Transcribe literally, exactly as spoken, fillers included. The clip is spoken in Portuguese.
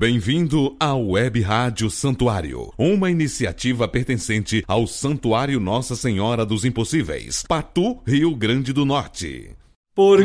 Bem-vindo à Web Rádio Santuário, uma iniciativa pertencente ao Santuário Nossa Senhora dos Impossíveis, Patu, Rio Grande do Norte. Por